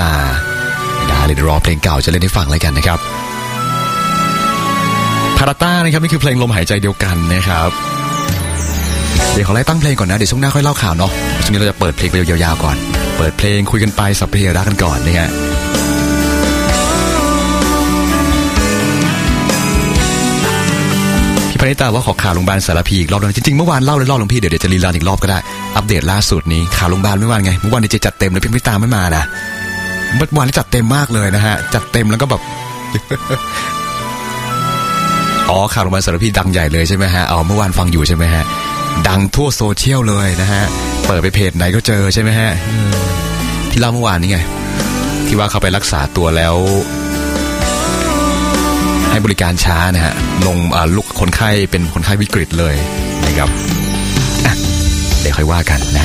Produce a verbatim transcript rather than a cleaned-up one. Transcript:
ตาได้เลยรอเพลงเก่าจะเล่นให้ฟังเลยกันนะครับพาราต้านะครับนี่คือเพลงลมหายใจเดียวกันนะครับเดี๋ยวขอไล่ตั้งเพลงก่อนนะเดี๋ยวช่วงหน้าค่อยเล่าข่าวเนาะช่วงนี้เราจะเปิดเพลงไปยาวๆก่อนเปิดเพลงคุยกันไปสัพเพเหระกันก่อนนะฮะพี่พนิตาว่าขอข่าวโรงพยาบาลสารพีอีกรอบนึงจริงๆเมื่อวานเล่าเลยรอบหลวงพี่เดี๋ยวเดี๋ยวจะรีรันอีกรอบก็ได้อัปเดตล่าสุดนี้ข่าวโรงพยาบาลเมื่อวานไงเมื่อวานนี้จะจัดเต็มเลยพี่พนิตาไม่มานะเมื่อวานนี้จัดเต็มมากเลยนะฮะจัดเต็มแล้วก็แบบ อ๋อข่าวโรงพยาบาลสารพีดังใหญ่เลยใช่ไหมฮะอ๋อเมื่อวานฟังอยู่ใช่ไหมฮะดังทั่วโซเชียลเลยนะฮะเปิดไปเพจไหนก็เจอใช่ไหมฮะที่เล่าเมื่อวานนี้ไงที่ว่าเขาไปรักษาตัวแล้วให้บริการช้านะฮะลงลุกคนไข้เป็นคนไข้วิกฤตเลยนะครับเดี๋ยวค่อยว่ากันนะ